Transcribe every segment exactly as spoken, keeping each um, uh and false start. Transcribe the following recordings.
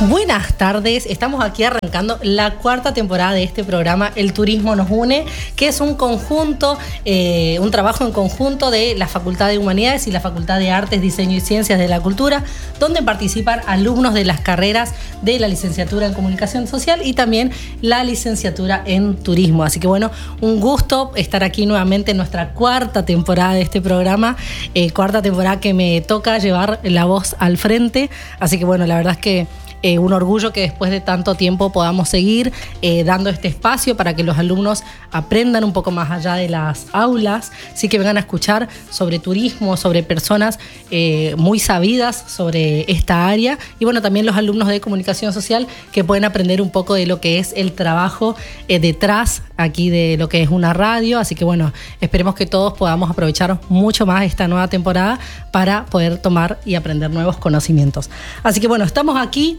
Buenas tardes, estamos aquí arrancando la cuarta temporada de este programa El Turismo Nos Une, que es un conjunto, eh, un trabajo en conjunto de la Facultad de Humanidades y la Facultad de Artes, Diseño y Ciencias de la Cultura, donde participan alumnos de las carreras de la licenciatura en Comunicación Social y también la licenciatura en Turismo. Así que bueno, un gusto estar aquí nuevamente en nuestra cuarta temporada de este programa, eh, cuarta temporada que me toca llevar la voz al frente, así que bueno, la verdad es que Eh, un orgullo que después de tanto tiempo podamos seguir eh, dando este espacio para que los alumnos aprendan un poco más allá de las aulas, sí que vengan a escuchar sobre turismo, sobre personas eh, muy sabidas sobre esta área y bueno, también los alumnos de comunicación social que pueden aprender un poco de lo que es el trabajo eh, detrás aquí de lo que es una radio, así que bueno, esperemos que todos podamos aprovechar mucho más esta nueva temporada para poder tomar y aprender nuevos conocimientos. Así que bueno, estamos aquí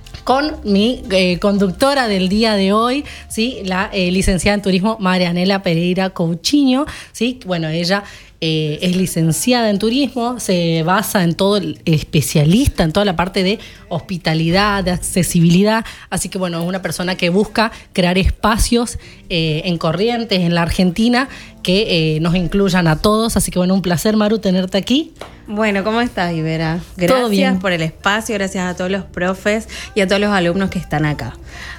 con mi eh, conductora del día de hoy, ¿sí? La eh, licenciada en Turismo Marianela Pereira Coutinho, ¿sí? Bueno, ella eh, es licenciada en Turismo, se basa en todo, el especialista en toda la parte de hospitalidad, de accesibilidad, así que bueno, es una persona que busca crear espacios eh, en Corrientes, en la Argentina, que eh, nos incluyan a todos, así que bueno, un placer, Maru, tenerte aquí. Bueno, ¿cómo estás, Ibera? Gracias por el espacio, gracias a todos los profes y a todos los alumnos que están acá.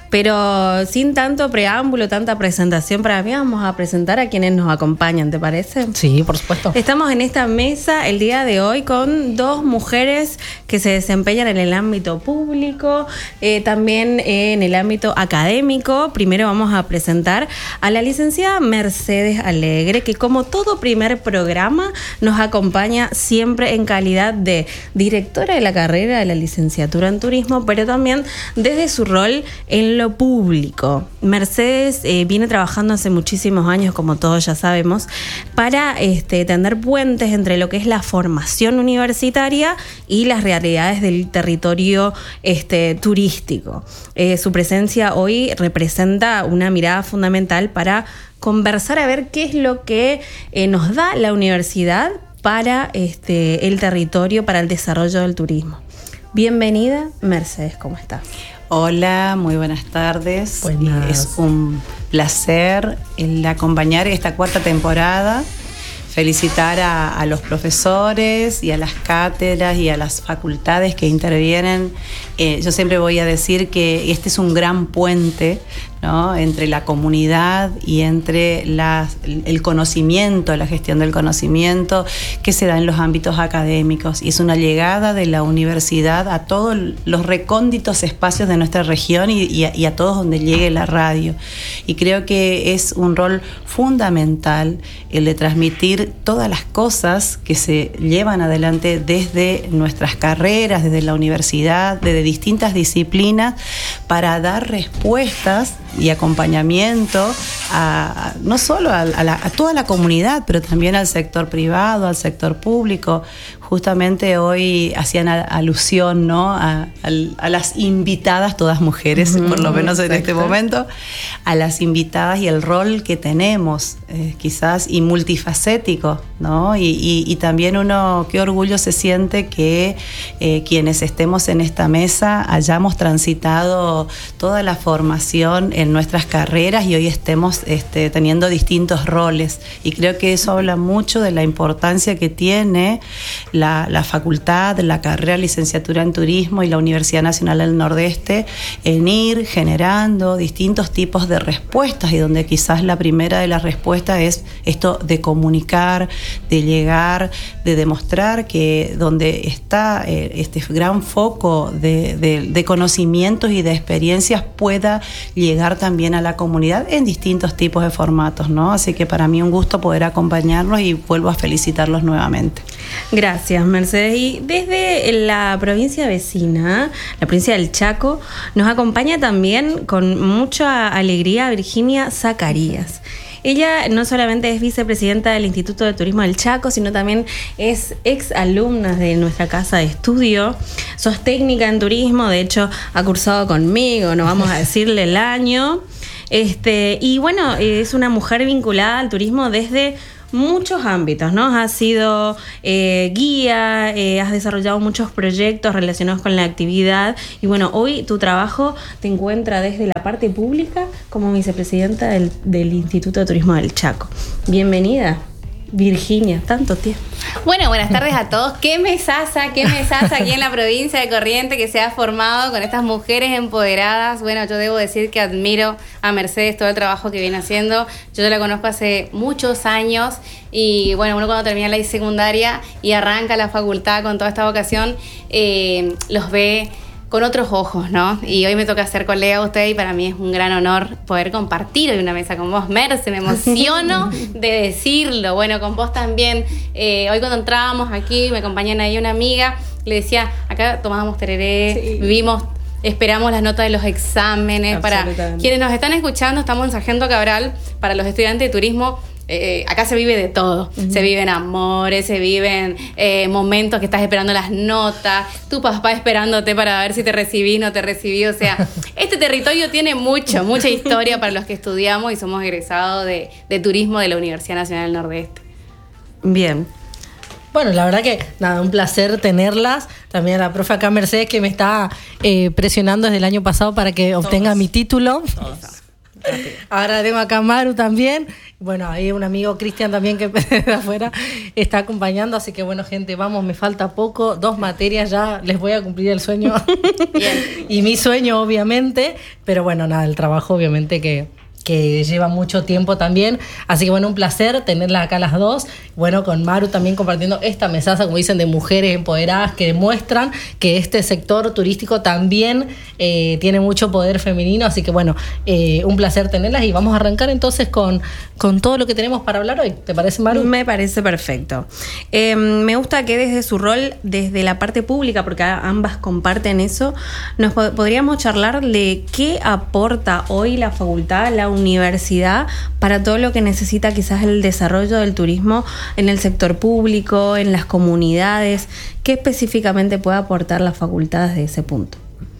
Pero sin tanto preámbulo, tanta presentación para mí, vamos a presentar a quienes nos acompañan, ¿te parece? Sí, por supuesto. Estamos en esta mesa el día de hoy con dos mujeres que se desempeñan en el ámbito público, eh, también eh, en el ámbito académico. Primero vamos a presentar a la licenciada Mercedes Alegre, que como todo primer programa nos acompaña siempre en calidad de directora de la carrera de la licenciatura en Turismo, pero también desde su rol en lo público. Mercedes eh, viene trabajando hace muchísimos años, como todos ya sabemos, para este, tender puentes entre lo que es la formación universitaria y las realidades del territorio este, turístico. Eh, su presencia hoy representa una mirada fundamental para conversar a ver qué es lo que eh, nos da la universidad para este, el territorio, para el desarrollo del turismo. Bienvenida, Mercedes, ¿cómo estás? Hola, muy buenas tardes. Buenas. Es un placer el acompañar esta cuarta temporada. Felicitar a, a los profesores y a las cátedras y a las facultades que intervienen. Eh, yo siempre voy a decir que este es un gran puente, ¿no?, entre la comunidad y entre la, el conocimiento, la gestión del conocimiento que se da en los ámbitos académicos. Y es una llegada de la universidad a todos los recónditos espacios de nuestra región y, y, a, y a todos donde llegue la radio. Y creo que es un rol fundamental el de transmitir todas las cosas que se llevan adelante desde nuestras carreras, desde la universidad, desde distintas disciplinas, para dar respuestas y acompañamiento a, a, no solo a, a, la, a toda la comunidad, pero también al sector privado, al sector público. Justamente hoy hacían a, alusión, ¿no?, a, a, a las invitadas, todas mujeres, uh-huh, por lo menos en este momento, a las invitadas y el rol que tenemos, eh, quizás, y multifacético, ¿no? Y, y, y también uno, qué orgullo se siente que eh, quienes estemos en esta mesa hayamos transitado toda la formación en nuestras carreras y hoy estemos este, teniendo distintos roles. Y creo que eso habla mucho de la importancia que tiene La, la facultad, la carrera de licenciatura en Turismo y la Universidad Nacional del Nordeste en ir generando distintos tipos de respuestas, y donde quizás la primera de las respuestas es esto de comunicar, de llegar, de demostrar que donde está eh, este gran foco de, de, de conocimientos y de experiencias pueda llegar también a la comunidad en distintos tipos de formatos, ¿no? Así que para mí un gusto poder acompañarlos y vuelvo a felicitarlos nuevamente. Gracias, Mercedes. Y desde la provincia vecina, la provincia del Chaco, nos acompaña también con mucha alegría Virginia Zacarías. Ella no solamente es vicepresidenta del Instituto de Turismo del Chaco, sino también es ex alumna de nuestra casa de estudio. Sos técnica en turismo, de hecho ha cursado conmigo, no vamos a decirle el año. Este, y bueno, es una mujer vinculada al turismo desde muchos ámbitos, ¿no? Has sido eh, guía, eh, has desarrollado muchos proyectos relacionados con la actividad y bueno, hoy tu trabajo te encuentra desde la parte pública como vicepresidenta del, del Instituto de Turismo del Chaco. Bienvenida, Virginia, tanto tiempo. Bueno, buenas tardes a todos. Qué mesaza, qué mesaza aquí en la provincia de Corrientes que se ha formado con estas mujeres empoderadas. Bueno, yo debo decir que admiro a Mercedes todo el trabajo que viene haciendo. Yo ya la conozco hace muchos años y bueno, uno cuando termina la secundaria y arranca la facultad con toda esta vocación, eh, los ve con otros ojos, ¿no? Y hoy me toca ser colega de usted y para mí es un gran honor poder compartir hoy una mesa con vos, Merce. Me emociono de decirlo. Bueno, con vos también. Eh, hoy cuando entrábamos aquí, me acompañan ahí una amiga, le decía, acá tomábamos tereré, sí. vivimos... Esperamos las notas de los exámenes. Para quienes nos están escuchando, estamos en Sargento Cabral. Para los estudiantes de turismo, eh, acá se vive de todo. Uh-huh. Se viven amores, se viven eh, momentos que estás esperando las notas, tu papá esperándote para ver si te recibí, no te recibí. O sea, este territorio tiene mucho, mucha historia para los que estudiamos y somos egresados de, de turismo de la Universidad Nacional del Nordeste. Bien. Bueno, la verdad que nada, un placer tenerlas. También a la profe acá Mercedes que me está eh, presionando desde el año pasado para que obtenga Todos. mi título. Todos. Ahora tengo acá a Maru también. Bueno, ahí un amigo Cristian también que de afuera está acompañando. Así que bueno, gente, vamos, me falta poco. Dos materias ya, les voy a cumplir el sueño. Bien. Y mi sueño, obviamente. Pero bueno, nada, el trabajo obviamente que... que lleva mucho tiempo también, así que bueno, un placer tenerlas acá las dos, bueno, con Maru también compartiendo esta mesaza, como dicen, de mujeres empoderadas que demuestran que este sector turístico también eh, tiene mucho poder femenino, así que bueno, eh, un placer tenerlas y vamos a arrancar entonces con, con todo lo que tenemos para hablar hoy. ¿Te parece, Maru? Me parece perfecto. Eh, me gusta que desde su rol, desde la parte pública, porque ambas comparten eso, nos pod- podríamos charlar de qué aporta hoy la facultad, la universidad para todo lo que necesita quizás el desarrollo del turismo en el sector público, en las comunidades. ¿Qué específicamente puede aportar la facultad desde ese punto?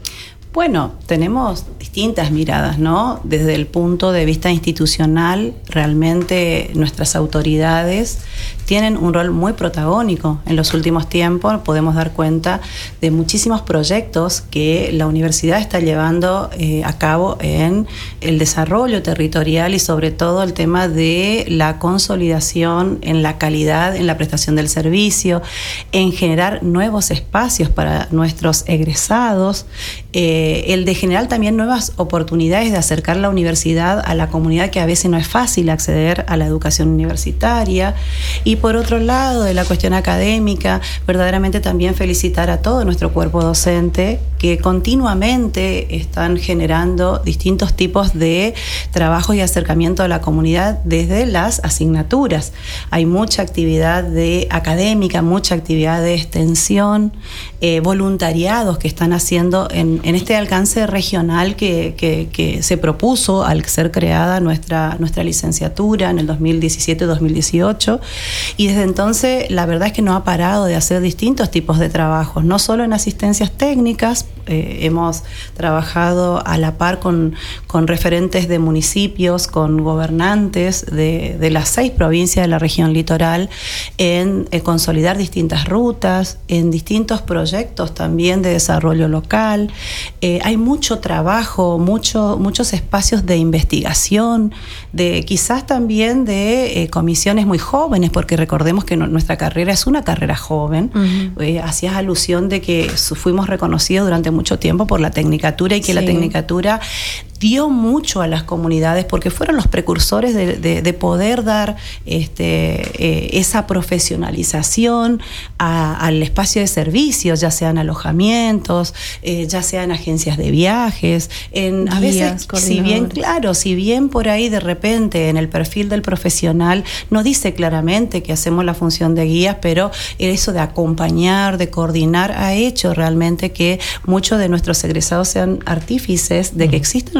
Bueno, tenemos distintas miradas, ¿no? Desde el punto de vista institucional, realmente nuestras autoridades tienen un rol muy protagónico. En los últimos tiempos podemos dar cuenta de muchísimos proyectos que la universidad está llevando eh, a cabo en el desarrollo territorial y sobre todo el tema de la consolidación en la calidad, en la prestación del servicio, en generar nuevos espacios para nuestros egresados, eh, el de generar también nuevas oportunidades de acercar la universidad a la comunidad, que a veces no es fácil acceder a la educación universitaria. Y por otro lado, de la cuestión académica, verdaderamente también felicitar a todo nuestro cuerpo docente que continuamente están generando distintos tipos de trabajos y acercamiento a la comunidad desde las asignaturas. Hay mucha actividad de académica, mucha actividad de extensión, eh, voluntariados que están haciendo en, en este alcance regional que, que, que se propuso al ser creada nuestra, nuestra licenciatura en el dos mil diecisiete dos mil dieciocho, y desde entonces la verdad es que no ha parado de hacer distintos tipos de trabajos, no solo en asistencias técnicas. Eh, hemos trabajado a la par con, con referentes de municipios, con gobernantes de, de las seis provincias de la región litoral en eh, consolidar distintas rutas, en distintos proyectos también de desarrollo local. Eh, hay mucho trabajo, mucho, muchos espacios de investigación, de quizás también de eh, comisiones muy jóvenes, porque recordemos que no, nuestra carrera es una carrera joven. Uh-huh. Eh, hacías alusión de que fuimos reconocidos durante mucho tiempo por la Tecnicatura y que sí. La Tecnicatura dio mucho a las comunidades porque fueron los precursores de, de, de poder dar este, eh, esa profesionalización a, al espacio de servicios, ya sean alojamientos, eh, ya sean agencias de viajes, en, a veces, si bien, claro, si bien por ahí de repente en el perfil del profesional no dice claramente que hacemos la función de guías, pero eso de acompañar, de coordinar, ha hecho realmente que muchos de nuestros egresados sean artífices de que existen los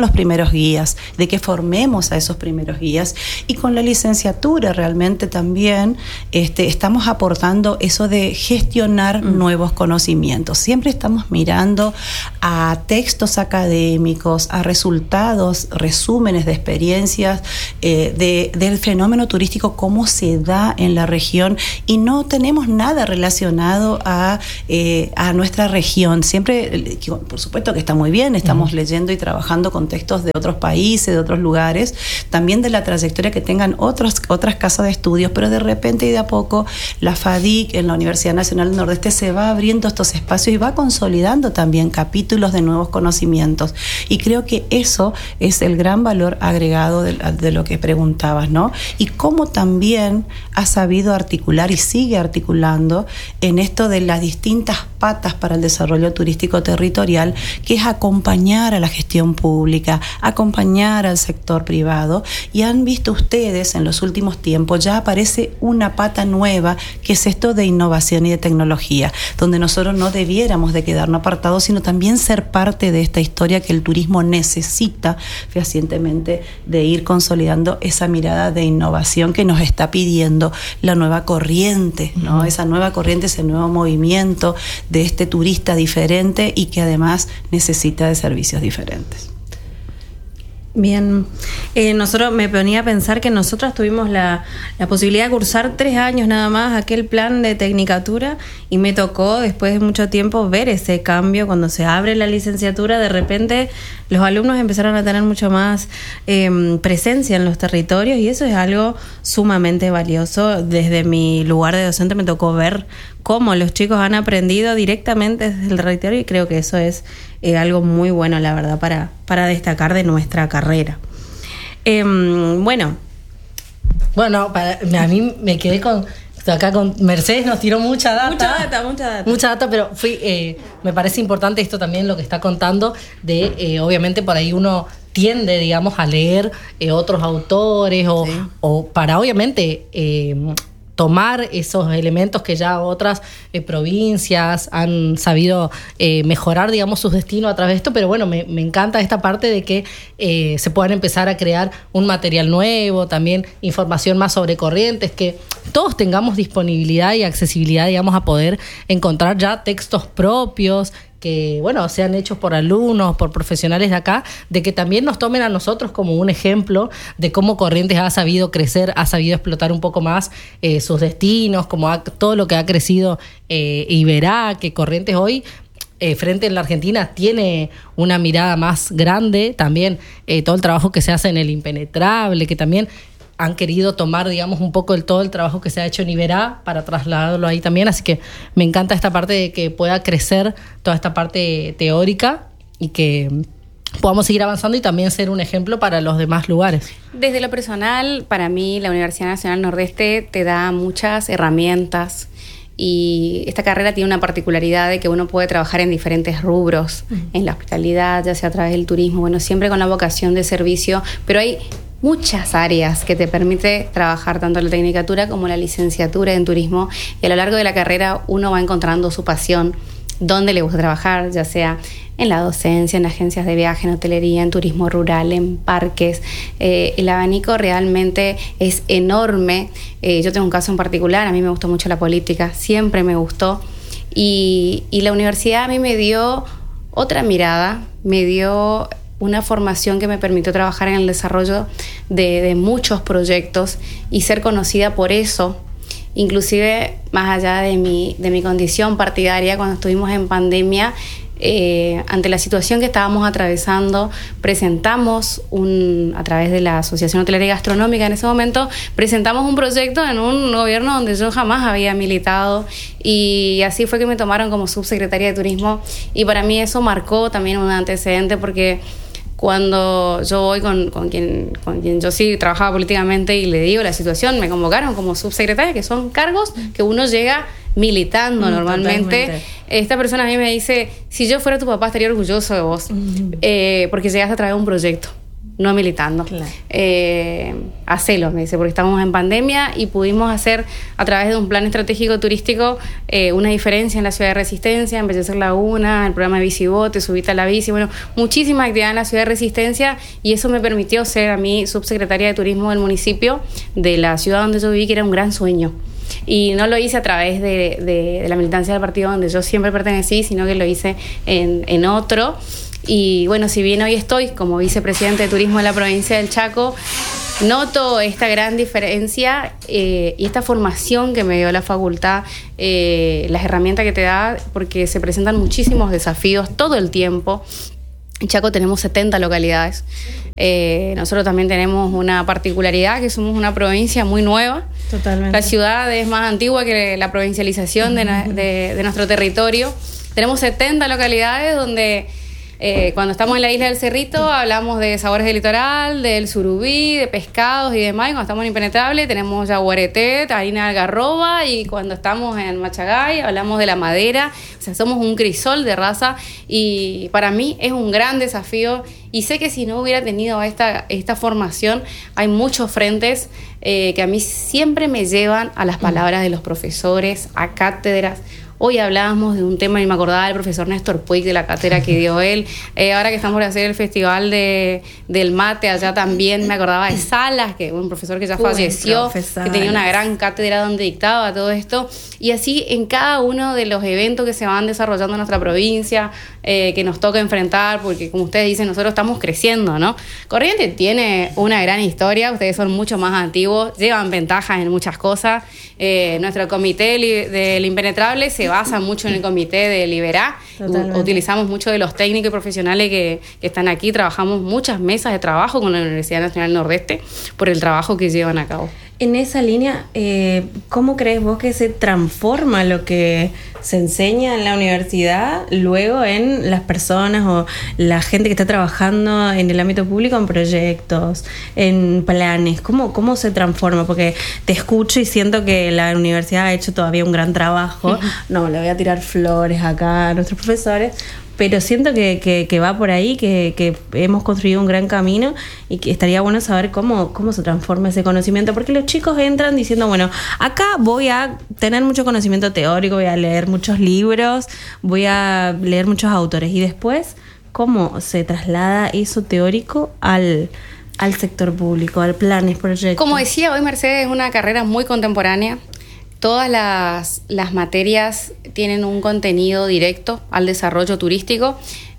los primeros guías, de que formemos a esos primeros guías. Y con la licenciatura realmente también este, estamos aportando eso de gestionar mm. nuevos conocimientos. Siempre estamos mirando a textos académicos, a resultados, resúmenes de experiencias eh, de, del fenómeno turístico, cómo se da en la región, y no tenemos nada relacionado a, eh, a nuestra región. Siempre, por supuesto que está muy bien, estamos mm. leyendo y trabajando con textos de otros países, de otros lugares, también de la trayectoria que tengan otros, otras casas de estudios, pero de repente y de a poco la FADIC en la Universidad Nacional del Nordeste se va abriendo estos espacios y va consolidando también capítulos de nuevos conocimientos. Y creo que eso es el gran valor agregado de, de lo que preguntabas, ¿no? Y cómo también ha sabido articular y sigue articulando en esto de las distintas patas para el desarrollo turístico territorial, que es acompañar a la gestión pública, acompañar al sector privado. Y han visto ustedes en los últimos tiempos, ya aparece una pata nueva, que es esto de innovación y de tecnología, donde nosotros no debiéramos de quedarnos apartados, sino también ser parte de esta historia que el turismo necesita fehacientemente, de ir consolidando esa mirada de innovación que nos está pidiendo la nueva corriente, ¿no? Uh-huh. Esa nueva corriente, ese nuevo movimiento de este turista diferente y que además necesita de servicios diferentes. Bien, eh, nosotros me ponía a pensar que nosotras tuvimos la, la posibilidad de cursar tres años nada más aquel plan de tecnicatura, y me tocó después de mucho tiempo ver ese cambio cuando se abre la licenciatura. De repente los alumnos empezaron a tener mucho más eh, presencia en los territorios, y eso es algo sumamente valioso. Desde mi lugar de docente me tocó ver cómo los chicos han aprendido directamente desde el territorio, y creo que eso es eh, algo muy bueno, la verdad, para, para destacar de nuestra carrera. Eh, bueno. Bueno, para, a mí me quedé con... Acá con Mercedes nos tiró mucha data. Mucha data, mucha data. Mucha data, pero fui, eh, me parece importante esto también, lo que está contando, de eh, obviamente por ahí uno tiende, digamos, a leer eh, otros autores o, sí. o para obviamente... Eh, tomar esos elementos que ya otras eh, provincias han sabido eh, mejorar, digamos, sus destinos a través de esto, pero bueno, me, me encanta esta parte de que eh, se puedan empezar a crear un material nuevo, también información más sobre corrientes, que todos tengamos disponibilidad y accesibilidad, digamos, a poder encontrar ya textos propios, que, bueno, sean hechos por alumnos, por profesionales de acá, de que también nos tomen a nosotros como un ejemplo de cómo Corrientes ha sabido crecer, ha sabido explotar un poco más eh, sus destinos, como ha, todo lo que ha crecido eh, y verá que Corrientes hoy, eh, frente en la Argentina, tiene una mirada más grande, también eh, todo el trabajo que se hace en el Impenetrable, que también han querido tomar, digamos, un poco el todo el trabajo que se ha hecho en Iberá para trasladarlo ahí también, así que me encanta esta parte de que pueda crecer toda esta parte teórica y que podamos seguir avanzando y también ser un ejemplo para los demás lugares. Desde lo personal, para mí la Universidad Nacional Nordeste te da muchas herramientas, y esta carrera tiene una particularidad de que uno puede trabajar en diferentes rubros, uh-huh. en la hospitalidad, ya sea a través del turismo, bueno, siempre con la vocación de servicio, pero hay muchas áreas que te permite trabajar tanto la tecnicatura como la licenciatura en turismo, y a lo largo de la carrera uno va encontrando su pasión, dónde le gusta trabajar, ya sea en la docencia, en agencias de viaje, en hotelería, en turismo rural, en parques. Eh, el abanico realmente es enorme. Eh, yo tengo un caso en particular, a mí me gustó mucho la política, siempre me gustó, y, y la universidad a mí me dio otra mirada, me dio una formación que me permitió trabajar en el desarrollo de, de muchos proyectos y ser conocida por eso, inclusive más allá de mi, de mi condición partidaria. Cuando estuvimos en pandemia, eh, ante la situación que estábamos atravesando, presentamos un, a través de la Asociación Hotelera y Gastronómica en ese momento, presentamos un proyecto en un gobierno donde yo jamás había militado, y así fue que me tomaron como subsecretaria de Turismo, y para mí eso marcó también un antecedente, porque cuando yo voy con, con, quien, con quien yo sí trabajaba políticamente y le digo la situación, me convocaron como subsecretaria, que son cargos que uno llega militando mm, normalmente. Totalmente. Esta persona a mí me dice, si yo fuera tu papá estaría orgulloso de vos, mm. eh, porque llegaste a traer un proyecto. no militando. Claro. Eh, hacelo, me dice, porque estamos en pandemia y pudimos hacer a través de un plan estratégico turístico eh, una diferencia en la ciudad de Resistencia, empecé a hacer Laguna, el programa de Bicibote, Subite a la Bici, bueno, muchísima actividad en la ciudad de Resistencia, y eso me permitió ser a mí subsecretaria de Turismo del municipio de la ciudad donde yo viví, que era un gran sueño. Y no lo hice a través de, de, de la militancia del partido donde yo siempre pertenecí, sino que lo hice en, en otro. Y bueno, si bien hoy estoy como vicepresidente de Turismo de la provincia del Chaco, noto esta gran diferencia eh, y esta formación que me dio la facultad, eh, las herramientas que te da, porque se presentan muchísimos desafíos todo el tiempo. En Chaco tenemos setenta localidades. Eh, nosotros también tenemos una particularidad, que somos una provincia muy nueva. Totalmente. La ciudad es más antigua que la provincialización de, de, de nuestro territorio. Tenemos setenta localidades donde... Eh, cuando estamos en la isla del Cerrito hablamos de sabores del litoral, del surubí, de pescados y demás. Y cuando estamos en Impenetrable tenemos yaguareté, harina de algarroba, y cuando estamos en Machagay hablamos de la madera. O sea, somos un crisol de raza, y para mí es un gran desafío, y sé que si no hubiera tenido esta, esta formación, hay muchos frentes eh, que a mí siempre me llevan a las palabras de los profesores, a cátedras. Hoy hablábamos de un tema y me acordaba del profesor Néstor Puig, de la cátedra que dio él. Eh, ahora que estamos por hacer el festival de, del mate allá también, me acordaba de Salas, que un profesor que ya falleció, que tenía una gran cátedra donde dictaba todo esto. Y así en cada uno de los eventos que se van desarrollando en nuestra provincia, eh, que nos toca enfrentar, porque como ustedes dicen, nosotros estamos creciendo, ¿no? Corrientes tiene una gran historia, ustedes son mucho más antiguos, llevan ventajas en muchas cosas. Eh, nuestro comité del Impenetrable se basa mucho en el comité de Liberá. U- utilizamos mucho de los técnicos y profesionales que, que están aquí. Trabajamos muchas mesas de trabajo con la Universidad Nacional Nordeste por el trabajo que llevan a cabo. En esa línea, eh, ¿cómo crees vos que se transforma lo que se enseña en la universidad luego en las personas o la gente que está trabajando en el ámbito público, en proyectos, en planes? ¿Cómo, cómo se transforma? Porque te escucho y siento que la universidad ha hecho todavía un gran trabajo. No, le voy a tirar flores acá a nuestros profesores, pero siento que, que, que va por ahí, que, que hemos construido un gran camino, y que estaría bueno saber cómo, cómo se transforma ese conocimiento, porque los chicos entran diciendo, bueno, acá voy a tener mucho conocimiento teórico, voy a leer muchos libros, voy a leer muchos autores, y después, ¿cómo se traslada eso teórico al, al sector público, al planes, proyectos? Como decía, hoy Mercedes es una carrera muy contemporánea. Todas las, las materias tienen un contenido directo al desarrollo turístico.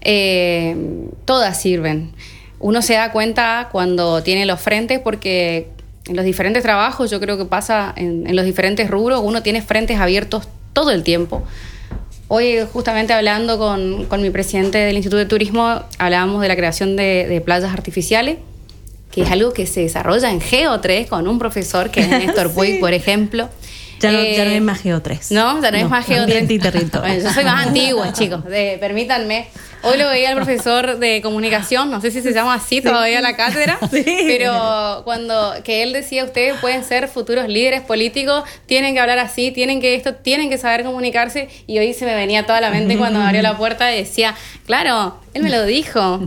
Eh, todas sirven. Uno se da cuenta cuando tiene los frentes, porque en los diferentes trabajos, yo creo que pasa en, en los diferentes rubros, uno tiene frentes abiertos todo el tiempo. Hoy, justamente hablando con, con mi presidente del Instituto de Turismo, hablábamos de la creación de, de playas artificiales, que es algo que se desarrolla en Geo tres con un profesor que es Néstor sí. Puig, por ejemplo. Ya no, eh, ya no es más Geo tres. No, ya no, no es más Geo tres. Bueno, yo soy más antigua, chicos. De, permítanme. Hoy lo veía el profesor de comunicación, no sé si se llama así sí. todavía la cátedra, sí. pero cuando que él decía, ustedes pueden ser futuros líderes políticos, tienen que hablar así, tienen que esto, tienen que saber comunicarse, y hoy se me venía toda la mente cuando me abrió la puerta y decía, claro, él me lo dijo.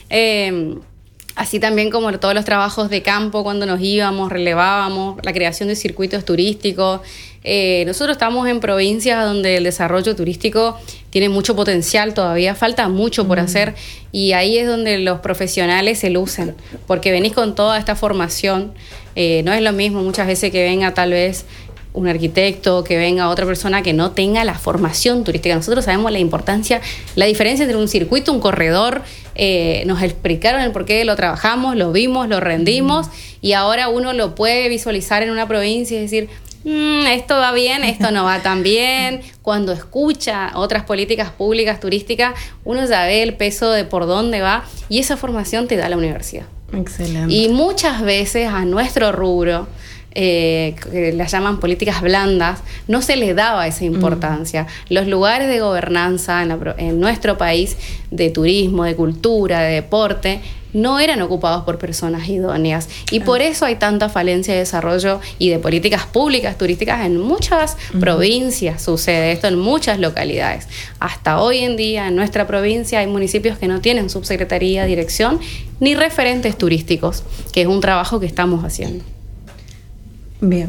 Eh, Así también como todos los trabajos de campo, cuando nos íbamos, relevábamos, la creación de circuitos turísticos. Eh, nosotros estamos en provincias donde el desarrollo turístico tiene mucho potencial, todavía falta mucho por mm. hacer, y ahí es donde los profesionales se lucen, porque venís con toda esta formación. Eh, no es lo mismo muchas veces que venga tal vez un arquitecto, que venga otra persona que no tenga la formación turística. Nosotros sabemos la importancia, la diferencia entre un circuito, un corredor. Eh, nos explicaron el por qué lo trabajamos, lo vimos, lo rendimos, mm. y ahora uno lo puede visualizar en una provincia y decir, mmm, esto va bien, esto no va tan bien. Cuando escucha otras políticas públicas turísticas, uno ya ve el peso de por dónde va, y esa formación te da la universidad. Excelente. Y muchas veces a nuestro rubro, eh, que las llaman políticas blandas, no se le daba esa importancia. Mm. Los lugares de gobernanza en, la, en nuestro país, de turismo, de cultura, de deporte, no eran ocupados por personas idóneas. Y por eso hay tanta falencia de desarrollo y de políticas públicas turísticas en muchas uh-huh. provincias. Sucede esto en muchas localidades. Hasta hoy en día en nuestra provincia hay municipios que no tienen subsecretaría, dirección, ni referentes turísticos, que es un trabajo que estamos haciendo. Bien.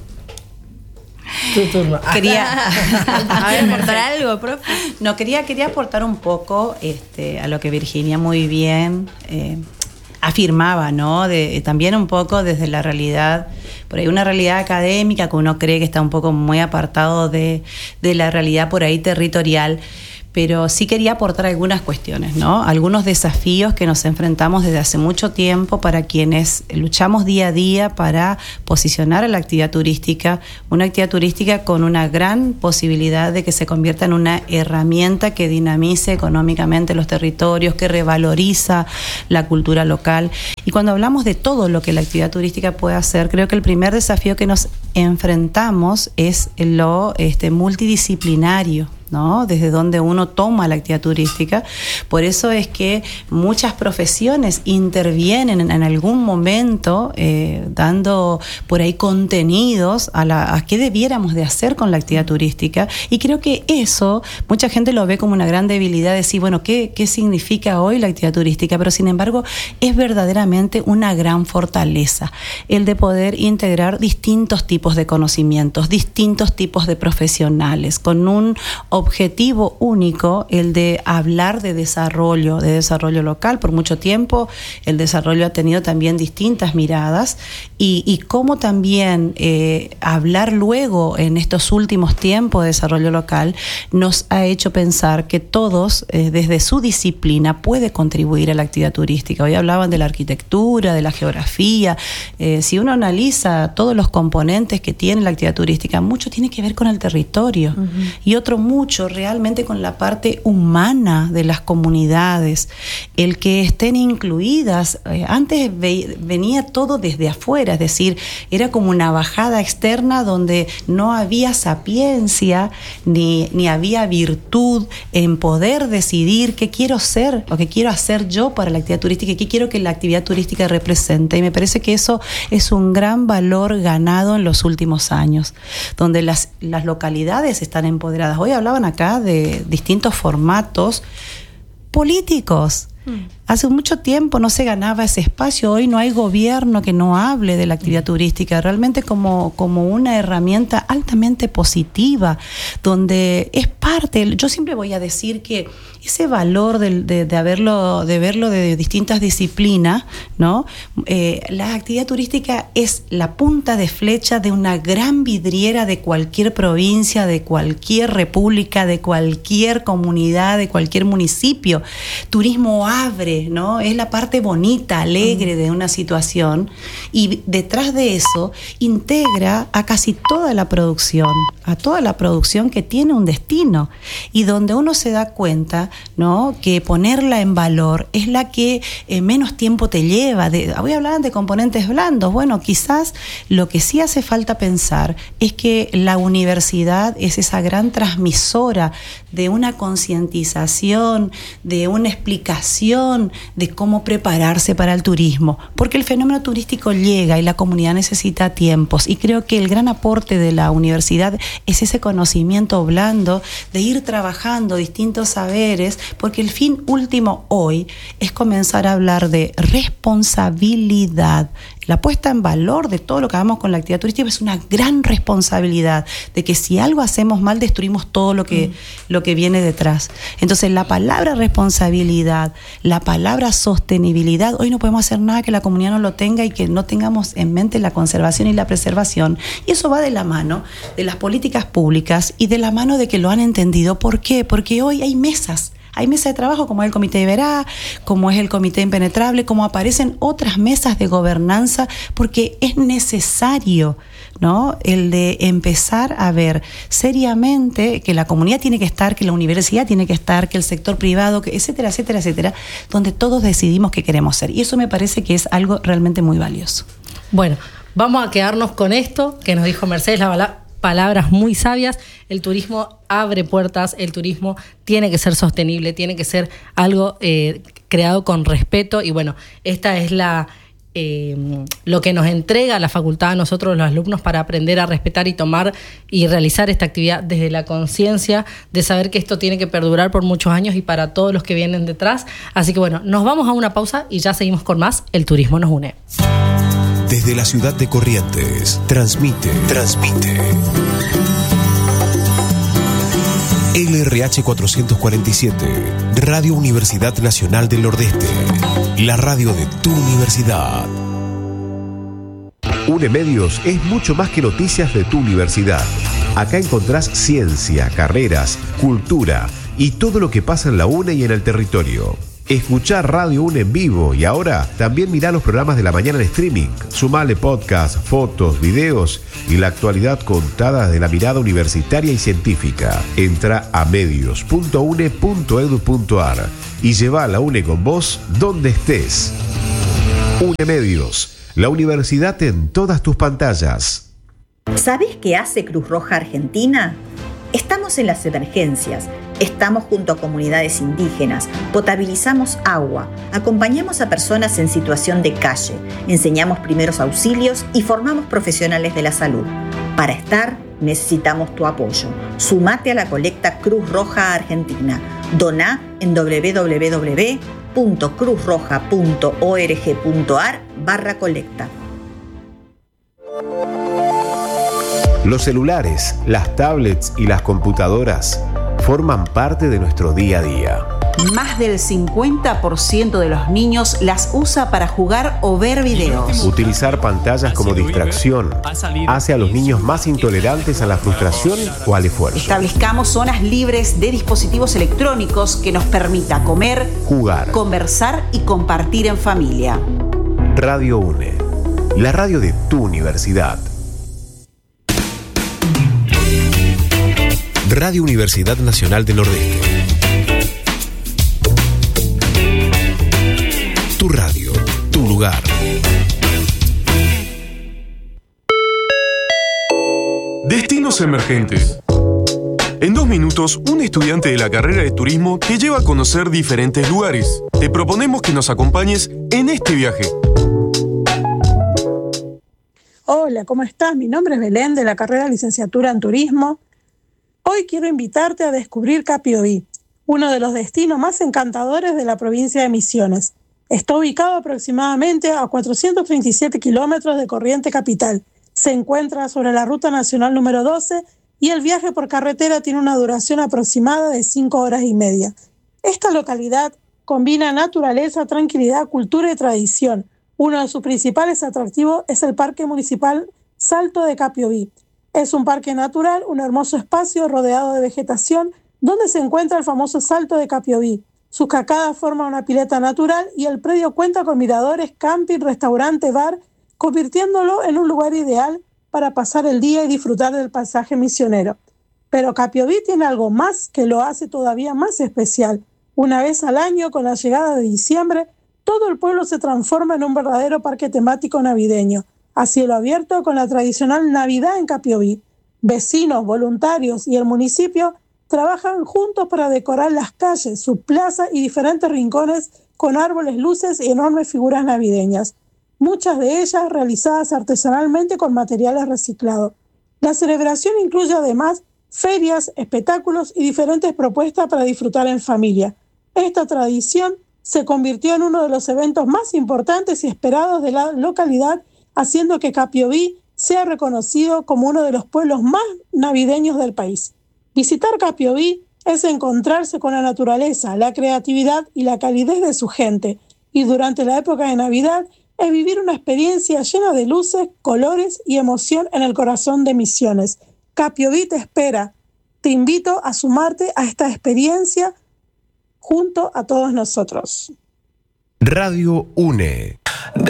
Tu turno. Quería a ver, aportar algo, profe. No, quería, quería aportar un poco este, a lo que Virginia muy bien eh, afirmaba, ¿no? De, también un poco desde la realidad, por ahí una realidad académica que uno cree que está un poco muy apartado de, de la realidad por ahí territorial. Pero sí quería aportar algunas cuestiones, ¿no? Algunos desafíos que nos enfrentamos desde hace mucho tiempo para quienes luchamos día a día para posicionar a la actividad turística, una actividad turística con una gran posibilidad de que se convierta en una herramienta que dinamice económicamente los territorios, que revaloriza la cultura local. Y cuando hablamos de todo lo que la actividad turística puede hacer, creo que el primer desafío que nos enfrentamos es lo este, multidisciplinario, ¿no? Desde donde uno toma la actividad turística. Por eso es que muchas profesiones intervienen en, en algún momento eh, dando por ahí contenidos a, la, a qué debiéramos de hacer con la actividad turística, y creo que eso mucha gente lo ve como una gran debilidad, de decir, bueno, ¿qué, qué significa hoy la actividad turística? Pero sin embargo es verdaderamente una gran fortaleza el de poder integrar distintos tipos de conocimientos, distintos tipos de profesionales, con un objetivo único, el de hablar de desarrollo, de desarrollo local. Por mucho tiempo el desarrollo ha tenido también distintas miradas, y, y cómo también eh, hablar luego en estos últimos tiempos de desarrollo local nos ha hecho pensar que todos eh, desde su disciplina puede contribuir a la actividad turística. Hoy hablaban de la arquitectura, de la geografía. Eh, si uno analiza todos los componentes que tiene la actividad turística, mucho tiene que ver con el territorio, uh-huh. y otro mucho realmente con la parte humana de las comunidades, el que estén incluidas. Eh, antes ve, venía todo desde afuera, es decir, era como una bajada externa donde no había sapiencia ni, ni había virtud en poder decidir qué quiero ser o qué quiero hacer yo para la actividad turística y qué quiero que la actividad turística represente. Y me parece que eso es un gran valor ganado en los últimos años, donde las, las localidades están empoderadas. Hoy hablaban acá de distintos formatos políticos. Mm. Hace mucho tiempo no se ganaba ese espacio. Hoy no hay gobierno que no hable de la actividad turística, realmente como, como una herramienta altamente positiva, donde es parte. Yo siempre voy a decir que ese valor de, de, de, haberlo, de verlo de distintas disciplinas, ¿no? Eh, la actividad turística es la punta de flecha de una gran vidriera de cualquier provincia, de cualquier república, de cualquier comunidad, de cualquier municipio. Turismo abre, ¿no? Es la parte bonita, alegre de una situación, y detrás de eso integra a casi toda la producción, a toda la producción que tiene un destino, y donde uno se da cuenta, ¿no?, que ponerla en valor es la que eh, menos tiempo te lleva. De, hoy hablaban de componentes blandos. Bueno, quizás lo que sí hace falta pensar es que la universidad es esa gran transmisora de una concientización, de una explicación de cómo prepararse para el turismo, porque el fenómeno turístico llega y la comunidad necesita tiempos, y creo que el gran aporte de la universidad es ese conocimiento blando de ir trabajando distintos saberes, porque el fin último hoy es comenzar a hablar de responsabilidad. La puesta en valor de todo lo que hagamos con la actividad turística es una gran responsabilidad, de que si algo hacemos mal destruimos todo lo que, mm. lo que viene detrás. Entonces la palabra responsabilidad, la palabra sostenibilidad, hoy no podemos hacer nada que la comunidad no lo tenga y que no tengamos en mente la conservación y la preservación. Y eso va de la mano de las políticas públicas y de la mano de que lo han entendido. ¿Por qué? Porque hoy hay mesas. Hay mesas de trabajo como es el Comité de Verá, como es el Comité Impenetrable, como aparecen otras mesas de gobernanza, porque es necesario, ¿no?, el de empezar a ver seriamente que la comunidad tiene que estar, que la universidad tiene que estar, que el sector privado, que etcétera, etcétera, etcétera, donde todos decidimos qué queremos ser. Y eso me parece que es algo realmente muy valioso. Bueno, vamos a quedarnos con esto que nos dijo Mercedes, la bala- palabras muy sabias. El turismo abre puertas, el turismo tiene que ser sostenible, tiene que ser algo eh, creado con respeto y bueno, esta es la eh, lo que nos entrega la facultad a nosotros los alumnos para aprender a respetar y tomar y realizar esta actividad desde la conciencia de saber que esto tiene que perdurar por muchos años y para todos los que vienen detrás. Así que bueno, nos vamos a una pausa y ya seguimos con más. El turismo nos une. Desde la ciudad de Corrientes, transmite, transmite. L R H cuatrocientos cuarenta y siete, Radio Universidad Nacional del Nordeste, la radio de tu universidad. UNEMedios es mucho más que noticias de tu universidad. Acá encontrás ciencia, carreras, cultura y todo lo que pasa en la UNE y en el territorio. Escuchá Radio UNE en vivo y ahora también mirá los programas de la mañana en streaming. Sumale podcast, fotos, videos y la actualidad contada de la mirada universitaria y científica. Entra a medios punto une punto edu punto ar y lleva a la UNE con vos donde estés. UNEMedios, la universidad en todas tus pantallas. ¿Sabés qué hace Cruz Roja Argentina? Estamos en las emergencias, estamos junto a comunidades indígenas, potabilizamos agua, acompañamos a personas en situación de calle, enseñamos primeros auxilios y formamos profesionales de la salud. Para estar, necesitamos tu apoyo. Sumate a la colecta Cruz Roja Argentina. Doná en doble u doble u doble u punto cruz roja punto org punto ar barra colecta. Los celulares, las tablets y las computadoras forman parte de nuestro día a día. Más del cincuenta por ciento de los niños las usa para jugar o ver videos. Utilizar pantallas como distracción hace a los niños más intolerantes a la frustración o al esfuerzo. Establezcamos zonas libres de dispositivos electrónicos que nos permita comer, jugar, conversar y compartir en familia. Radio UNE, la radio de tu universidad. Radio Universidad Nacional del Nordeste. Tu radio, tu lugar. Destinos emergentes. En dos minutos, un estudiante de la carrera de turismo te lleva a conocer diferentes lugares. Te proponemos que nos acompañes en este viaje. Hola, ¿cómo estás? Mi nombre es Belén, de la carrera de licenciatura en turismo. Hoy quiero invitarte a descubrir Capiobí, uno de los destinos más encantadores de la provincia de Misiones. Está ubicado aproximadamente a cuatrocientos treinta y siete kilómetros de Corrientes capital. Se encuentra sobre la ruta nacional número doce y el viaje por carretera tiene una duración aproximada de cinco horas y media. Esta localidad combina naturaleza, tranquilidad, cultura y tradición. Uno de sus principales atractivos es el Parque Municipal Salto de Capiobí. Es un parque natural, un hermoso espacio rodeado de vegetación donde se encuentra el famoso Salto de Capiobí. Sus cascadas forman una pileta natural y el predio cuenta con miradores, camping, restaurante, bar, convirtiéndolo en un lugar ideal para pasar el día y disfrutar del paisaje misionero. Pero Capiobí tiene algo más que lo hace todavía más especial. Una vez al año, con la llegada de diciembre, todo el pueblo se transforma en un verdadero parque temático navideño, a cielo abierto con la tradicional Navidad en Capiobí. Vecinos, voluntarios y el municipio trabajan juntos para decorar las calles, su plaza y diferentes rincones con árboles, luces y enormes figuras navideñas, muchas de ellas realizadas artesanalmente con materiales reciclados. La celebración incluye además ferias, espectáculos y diferentes propuestas para disfrutar en familia. Esta tradición se convirtió en uno de los eventos más importantes y esperados de la localidad, haciendo que Capiobí sea reconocido como uno de los pueblos más navideños del país. Visitar Capiobí es encontrarse con la naturaleza, la creatividad y la calidez de su gente, y durante la época de Navidad es vivir una experiencia llena de luces, colores y emoción en el corazón de Misiones. Capiobí te espera. Te invito a sumarte a esta experiencia junto a todos nosotros. Radio UNE,